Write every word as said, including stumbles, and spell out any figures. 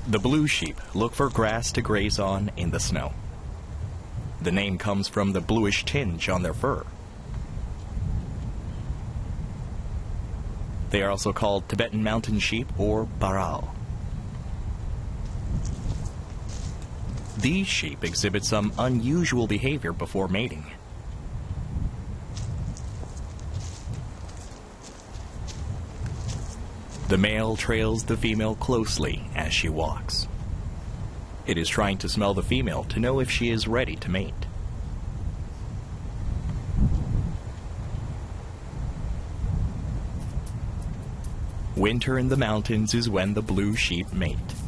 The blue sheep look for grass to graze on in the snow. The name comes from the bluish tinge on their fur. They are also called Tibetan mountain sheep or baral. These sheep exhibit some unusual behavior before mating. The male trails the female closely as she walks. It is trying to smell the female to know if she is ready to mate. Winter in the mountains is when the blue sheep mate.